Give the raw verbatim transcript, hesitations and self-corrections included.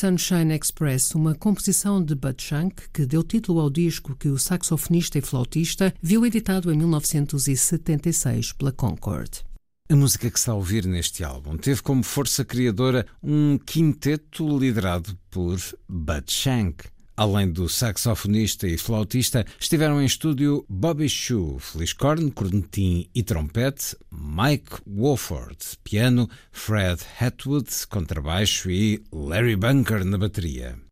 Sunshine Express, uma composição de Bud Shank que deu título ao disco que o saxofonista e flautista viu editado em mil novecentos e setenta e seis pela Concord. A música que se está a ouvir neste álbum teve como força criadora um quinteto liderado por Bud Shank. Além do saxofonista e flautista, estiveram em estúdio Bobby Shew, fliscorno, cornetim e trompete, Mike Wofford, piano, Fred Hatwood, contrabaixo e Larry Bunker na bateria.